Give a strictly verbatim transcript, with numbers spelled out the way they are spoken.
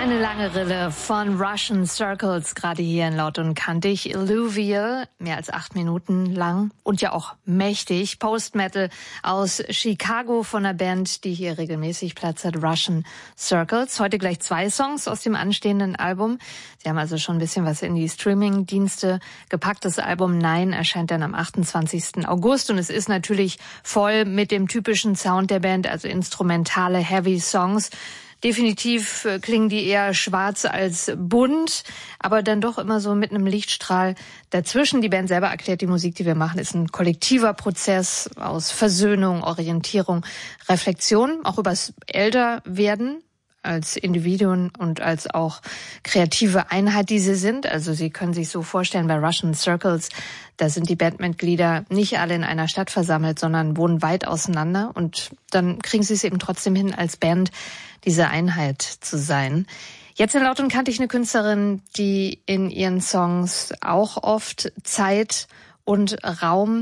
Eine lange Rille von Russian Circles, gerade hier in Laut und Kantig. Illuvial, mehr als acht Minuten lang und ja auch mächtig. Post-Metal aus Chicago von einer Band, die hier regelmäßig Platz hat, Russian Circles. Heute gleich zwei Songs aus dem anstehenden Album. Sie haben also schon ein bisschen was in die Streaming-Dienste gepackt. Das Album Nein erscheint dann am achtundzwanzigsten August und es ist natürlich voll mit dem typischen Sound der Band, also instrumentale Heavy Songs. Definitiv klingen die eher schwarz als bunt, aber dann doch immer so mit einem Lichtstrahl dazwischen. Die Band selber erklärt, die Musik, die wir machen, ist ein kollektiver Prozess aus Versöhnung, Orientierung, Reflexion, auch übers Älterwerden als Individuen und als auch kreative Einheit, die sie sind. Also Sie können sich so vorstellen, bei Russian Circles, da sind die Bandmitglieder nicht alle in einer Stadt versammelt, sondern wohnen weit auseinander. Und dann kriegen sie es eben trotzdem hin, als Band diese Einheit zu sein. Jetzt in Laut und Kantig eine Künstlerin, die in ihren Songs auch oft Zeit und Raum